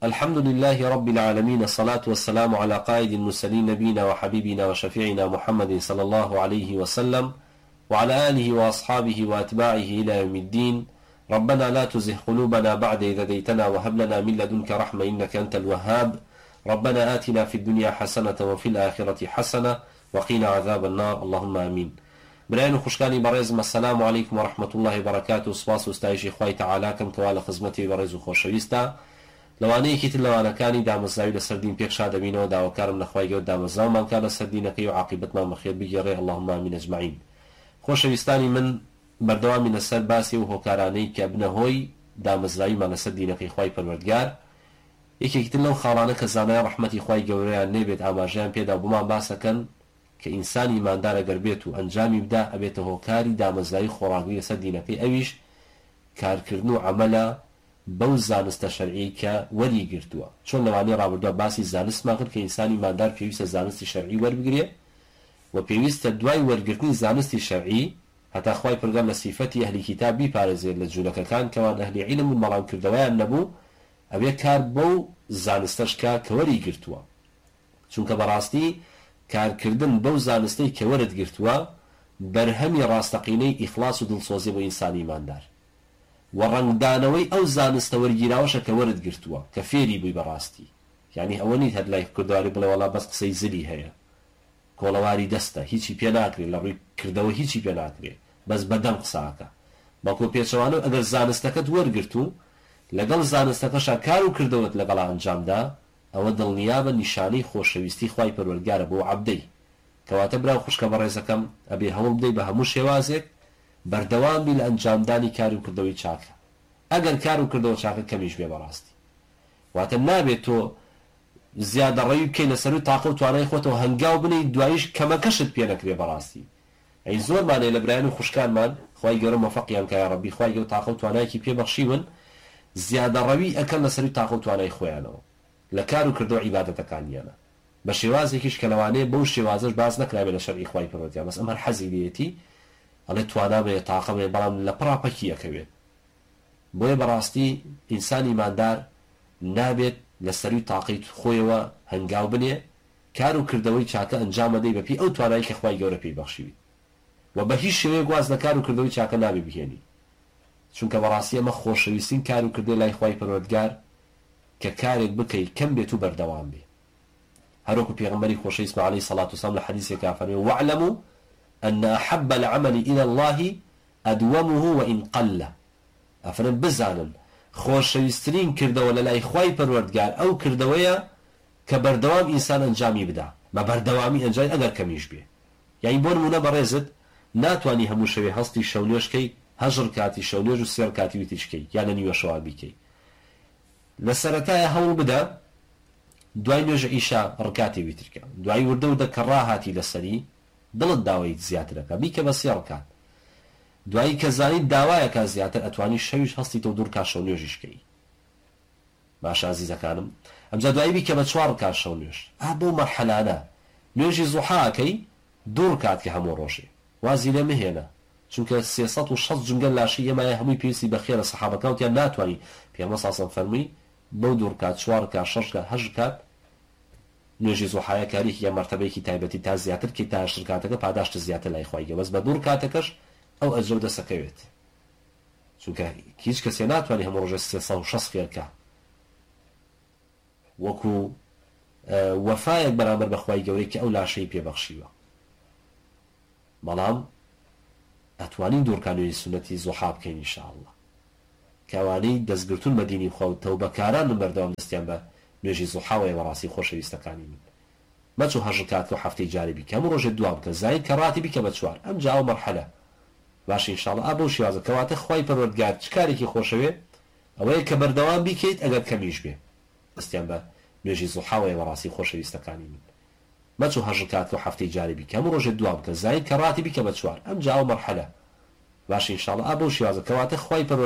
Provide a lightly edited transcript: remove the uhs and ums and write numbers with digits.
الحمد لله رب العالمين، الصلاة والسلام على قائد المرسلين نبينا وحبيبنا وشفيعنا محمد صلى الله عليه وسلم وعلى آله وأصحابه وأتباعه إلى يوم الدين. ربنا لا تزغ قلوبنا بعد إذ هديتنا وهب لنا من لدنك رحمة إنك أنت الوهاب. ربنا آتنا في الدنيا حسنة وفي الآخرة حسنة وقنا عذاب النار، اللهم آمين. برایان خوشکانی بەڕێزم، السلام عليكم ورحمة الله وبركاته. سپاس و ستایشی خوای تەعالا کەم کەوا لە خزمەتی بەڕێز و خۆشەویستە لەوانەیەکی تر لەوانەکانی دامەزراوی لەسەر دین پێکشا دەبینەوە. داواکارم لە خوای گەورە دامەزراومان کات لەسەر دینەکەی و عاقبەتمان بەخێر بگێڕێ، اللهم آمین ئەجمعین. خۆشەویستانی من، بەردەوامی لەسەر باسی و هۆکارانەی کە بنە هۆی دامەزراویمان لەسەر دینەکەی خوای پەروەردگار، یەکێکی تر لەو خاڵانە کە زانای ڕەحمەتی خوای گەورەیان نێبێت ئاماژەیان پێدا بۆمان باسەکەن کە ئینسانی ئیماندار ئەگەر بێت و ئەنجامی بدا ئەبێتە هۆکاری دامەزراوی خۆڕاگری لەسەر دینەکەی، ئەویش کارکردن و عەمەلە بەو زانستە شەرعی کە وەری گرتووە. چۆن لەوانەیە ڕابردووە باسی زانستمان کرد کە ئینسانی ئیماندار پێویستە زانستی شەرعی وەربگرێ و پێویستە دوای وەرگرتنی زانستی شەرعی هەتا خوای پەروەردگار لە سیفەتی ئەهلی کیتاب بیپارێزێت لە جوولەکەکان کەوان ئەهلی عیلم و بەڵاوکردەوەیان نەبوو، ئەبێ کار بەو زانستەشکا کە وەری گرتووە. چونکە بەڕاستی کارکردن بەو زانستەی کە وەرت گرتووە بەرهەمی ڕاستەقینەی ئیخلاس و دڵسۆزی بۆ ئینسانی ئیماندار و ڕەنگدانەوەی ئەو زانستە وەرگیراوەشە کە وەرت گرتووە کە فێری بووی بەڕاستی. یعنی ئەوە نیت هەر لای کوردواری بڵێ وەڵا بەس قسەی زلی هەیە، کۆڵەواری دەستە، هیچی پێ ناکرێت، لە ڕووی کردەوە هیچی پێ ناکرێت، بەس بەدەم قساکە. بەڵکو پێچەوانە ئەگەر زانستەکەت وەرگرت و لەگەڵ زانستەکەشا کار و کردەوەت لەگەڵ ئەنجامدا، ئەوە دڵنیابە نیشانەی خۆشەویستی خوای پەروەردگارە بۆ عەبدەی. کەواتە براو خوشکە بەڕێزەکەم، ئەبێ هەوڵ بدەی بە هەموو شێوازێک بەردەوام بی لە ئەنجامدانی کار و کردەوەی چاکە. ئەگەر کار و کردەوە چاکە کەمیش بێ بەڕاستی، واتە نابێت تۆ زیادە ڕێوی بکەی لەسەر و تاقە و توانای خۆتەوە هەنگاو بنەی دواییش کەمەکەشت پێ نەکرێ بەڕاستی. ئەی زۆرمانەیە لە برایان و خوشکانمان، خوای گەورە مەوفەقیان کە یا ڕەبی، خوای گەورە تاقە و توانایەکی پێبەخشیون، زیادە ڕەوی ئەکەن لەسەر و تاقە و توانای خۆیانەوە لە کار و کردەوە عیبادەتەکانیانە بە شێوازێکیش کە لەوانەیە بەو شێوازەش باز نەکرابێت لە شەرعی خوای پەروەردگار. بەس ئەم هەر حەزی لێتی ئەڵێ توانا بێ تاقە بێ، بەڵام لە پڕاپەکی ئەکەوێت. بۆیە بەڕاستی ئینسانی ئیماندار نابێت لە سەروی تاقەی خۆیەوە هەنگاو بنێ، کار و کردەوەی چاکە ئەنجام بدەی بەپی ئەو توانایی کە خوای گەورە پێی بەخشیوی، و بە هیچ شێوەیە گواز لە کار و کردەوەی چاکە نابێ بهێنی. چونکە بەڕاستی ئەمە خۆشەویستین کار و کردەوەی لای خوای پەروەردگار کە کارێک بکەی کەم بێت و بەردەوام بێ. هەروەکو پێغەمبەری خۆشەویست عەلەیهی سەڵات وسەلام لە حەدیثێکا فەرمووی: وَاعْلَمُوا أَنَّ أَحَبَّ الْعَمَلِ إِلَى اللَّهِ أَدْوَمُهُ وَإِنْ قَلَّ. ئەفەرمێن بزانن خۆشەویستترین کردەوە لە لای خوای پەروەردگار ئەو کردەوەیە کە بەردەوام ئینسان ئەنجامی بدا، بە بەردەوامی ئەنجامی ئەگەر کەمیش بێ. یعنی بۆ نمونە بەڕێزت ناتوانی هەموو شەوێ هەستی شەونێشکەی، هەژر کاتی شەونێژ و سێر کاتی ویتیشکەی یان لە نیوە شەوا بیکەی. لە سەرەتایە هەوڵ بدە دوای نوێژە ئیشا ڕکاتی ویترکە، دوای وردە وردە کە ڕاهاتی لەسەری دڵت داوای زیاترەکە بیکە بە سێ ڕکات، دوایی کە زانیت داوایەکە زیاتر ئەتوانی شەویش هەستی تۆ دوور کات شەونێژیشکەی. باشە عەزیزەکانم، ئەمجا دوایی بیکە بە 4 ڕکات شەونێژ. بۆ مەرحەلانە نوێژی زوحاکەی 2 ڕکات کە هەموو ڕۆژێ، وازی لێ مهێنە، چونکە 360 جنگە لاشی ئێمایە هەمووی پێویستی بەخێرە سەحابەکەوتیان ناتوانی. پێغەمبەر صلی الله عەلەیهی وسەلەم فەرمووی بەو 2 ڕکات 4 ڕکات 6 ڕکات 8 ڕکات نوێژی زوحایە کارێکی یا مەرتەبەیەکی تایبەتی تا زیاتر کە تا 8 ڕکاتەکە پاداشتە زیاتر لای خوای گەورە، بەس بە 2 ڕکاتەکەش ئەو ئەجر دەسەکەوێت، چونکە هیچ کەسێ ناتوانێت هەموو ڕۆژێ 360 فێرکە. وەکو وەفایەک بەرامبەر بە خوای گەورەی کە ئەو لاشەی پێبەخشیوە. بەڵام ئەتوانین دوورکانوی سنەتی زوحا بکەین ئینشاءالله، کەوانەی دەستگرتون بە دینی خوا و تەوبەکاران بەردەوام دەستیان بە نوێژی زوحاوەیە. بەڕاستی خۆشەویستەکانی من، مەچوو هەژر کات و هەفتەی جاری بیکە، هەموو ڕۆژێ دوام بکە، زاید کە ڕاتی بیکە بە 4. ئەمجا ئەو مەرحەلە باش ئینشاءالله بەو شێوازە. کەواتە خوای پەروەردگار چ کارێکی خۆشەوێ ئەوەیە کە بەردەوام بیکەیت ئەگەر کەمیش بێ. دەستیان بە نوێژی زوحاوەیە. بەڕاستی خۆشەویستەکانی من، مەچوو هەژر کات و هەفتەی جاری بیکە، هەموو ڕۆژێ دوام بکە، زاید کە ڕاتی بیکە بە 4. ئەمجا ئەو مەرحەلە باش ئینشاءالله بەو شێوازە. کەواتە خوای پەروەردگار